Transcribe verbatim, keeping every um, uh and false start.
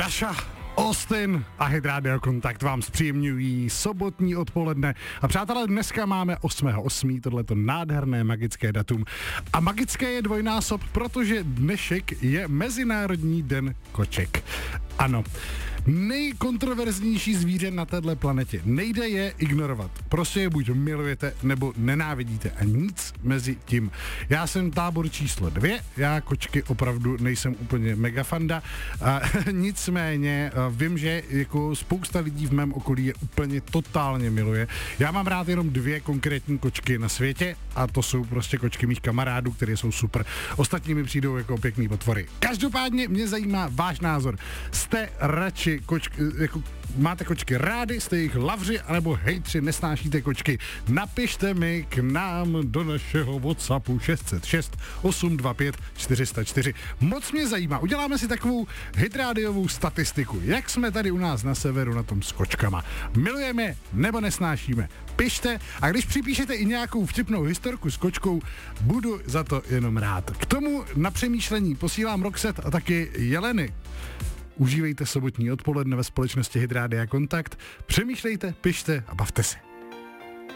Sasha, Austin a Hit Radio Kontakt vám zpříjemňují sobotní odpoledne. A přátelé, dneska máme osmého osmého tohleto nádherné magické datum. A magické je dvojnásob, protože dnešek je Mezinárodní den koček. Ano, nejkontroverznější zvíře na téhle planetě. Nejde je ignorovat. Prostě je buď milujete, nebo nenávidíte a nic mezi tím. Já jsem tábor číslo dvě, já kočky opravdu nejsem úplně mega fanda, a nicméně vím, že jako spousta lidí v mém okolí je úplně totálně miluje. Já mám rád jenom dvě konkrétní kočky na světě a to jsou prostě kočky mých kamarádů, které jsou super. Ostatní mi přijdou jako pěkný potvory. Každopádně mě zajímá váš názor. Jste radši kočky, jako máte kočky rády, jste jich lavři, anebo hejtři, nesnášíte kočky? Napište mi k nám do našeho WhatsAppu šest set šest osm dva pět čtyři nula čtyři. Moc mě zajímá, uděláme si takovou hitrádiovou statistiku. Jak jsme tady u nás na severu na tom s kočkama? Milujeme nebo nesnášíme? Pište a když připíšete i nějakou vtipnou historku s kočkou, budu za to jenom rád. K tomu na přemýšlení posílám Roxette a taky Jeleny. Užívejte sobotní odpoledne ve společnosti Hit Rádia Kontakt, přemýšlejte, pište a bavte se.